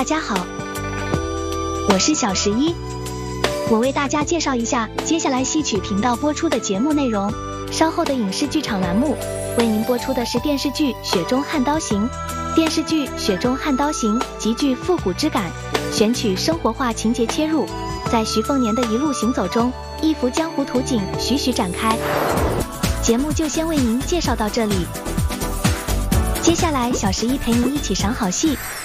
大家好，我是小11，我为大家介绍一下接下来戏曲频道播出的节目内容。稍后的影视剧场栏目为您播出的是电视剧《雪中悍刀行》。电视剧《雪中悍刀行》极具复古之感，选取生活化情节切入，在徐凤年的一路行走中，一幅江湖图景徐徐展开。节目就先为您介绍到这里，接下来小11陪您一起赏好戏。